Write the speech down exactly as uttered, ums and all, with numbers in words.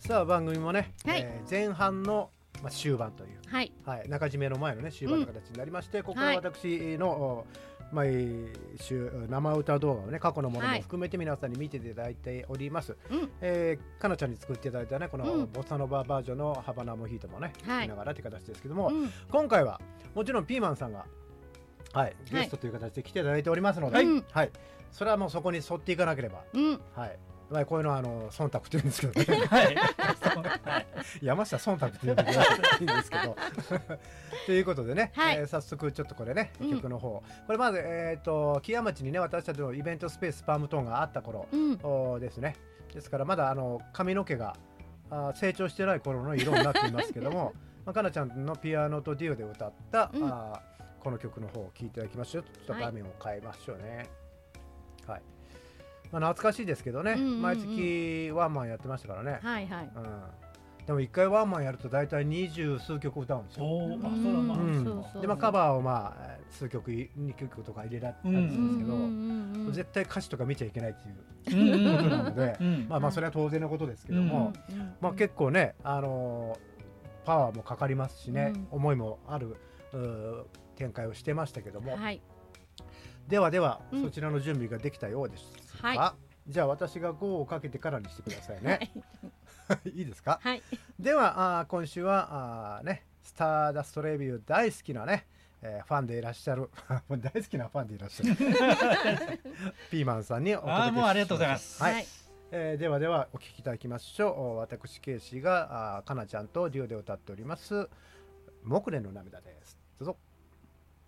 さあ番組もね、 はいえー前半の、まあ、終盤という、 はいはい、中締めの前のね終盤の形になりまして、ここからはい私の、毎週生歌動画をね過去のものはいも含めて皆さんに見ていただいております、 うんえー、かなちゃんに作っていただいたねこのうんボサノババージョンのハバナモヒートもね、 はい見ながらって形ですけども、 うん今回はもちろんピーマンさんが、はい、ゲストという形で来ていただいておりますので、 はいはい、それはもうそこに沿っていかなければ、 うんはい、まあこういうのはあの忖度って言うんですけどねはいそうはい山下忖度って言うんでいいんですけどということでね、 はいえー早速ちょっとこれね、 うん曲の方これまず、えー、と木屋町にね私たちのイベントスペースパームトーンがあった頃、 うんおですね。ですからまだあの髪の毛があー成長してない頃の色になっていますけどもまあ、かなちゃんのピアノとデュオで歌った、 うんあーこの曲の方を聴いていただきましょう。ちょっと画面を変えましょうね。はい、まあ、懐かしいですけどね、 うんうんうん毎月ワンマンやってましたからね、 はいはいうん、でも一回ワンマンやると大体二十数曲歌うんですよ。 おーあそれはまあうんそうそうでまあカバーをまあ数曲に曲とか入れられたりするんですけど、 うんうんうんうん絶対歌詞とか見ちゃいけないっていううんうんことなので、 うんまあまあそれは当然のことですけども、 うんうんまあ結構ね、あのーパワーもかかりますしね、 うん思いもあるうー展開をしてましたけども、 はいではでは、 うんそちらの準備ができたようですが、 はじゃあ私がゴーをかけてからにしてくださいね。いいですか？ はいではあー今週はあーねスターダストレビュー大好きなね、えーファンでいらっしゃるもう大好きなファンでいらっしゃるピーマンさんにお届けします。 あーもうありがとうございますはい、 はいえーではではお聴きいただきましょう。お私ケイシがあーかなちゃんとデュオで歌っております「木蓮の涙」です。どうぞ。